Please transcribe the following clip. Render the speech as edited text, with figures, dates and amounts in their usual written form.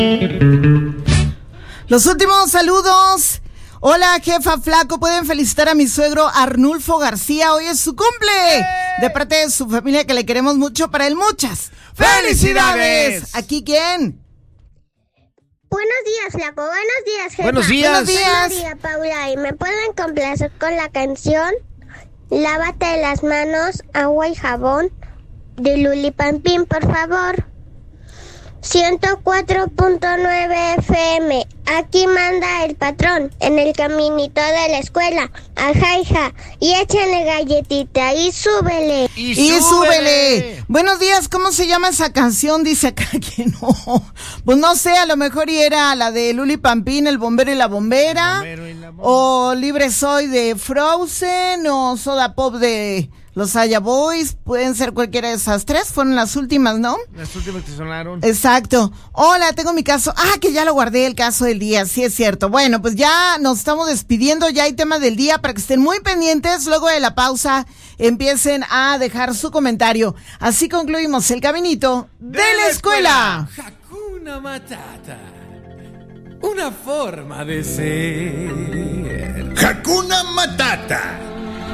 Los últimos saludos. Hola, jefa Flaco, pueden felicitar a mi suegro Arnulfo García, hoy es su cumple. De parte de su familia que le queremos mucho, para él muchas ¡felicidades! ¿Aquí quién? Buenos días, Flaco, buenos días, jefa. Buenos días. Buenos días. Buenos días, Paula, y me pueden complacer con la canción Lávate las manos, agua y jabón de Luli Pampín, por favor. 104.9 FM, aquí manda el patrón, en el caminito de la escuela, ajá, hija, y échale galletita, y súbele. Y súbele. Buenos días, ¿cómo se llama esa canción? Dice acá que no. Pues no sé, a lo mejor y era la de Luli Pampín, El bombero y la bombera. O Libre Soy de Frozen, o Soda Pop de Los Aya Boys. Pueden ser cualquiera de esas tres, fueron las últimas, ¿no? Las últimas que sonaron. Exacto. Hola, tengo mi caso. Que ya lo guardé, el caso del día, sí es cierto. Bueno, pues ya nos estamos despidiendo, ya hay tema del día para que estén muy pendientes. Luego de la pausa empiecen a dejar su comentario. Así concluimos el caminito de la escuela. Hakuna Matata, una forma de ser. Hakuna Matata.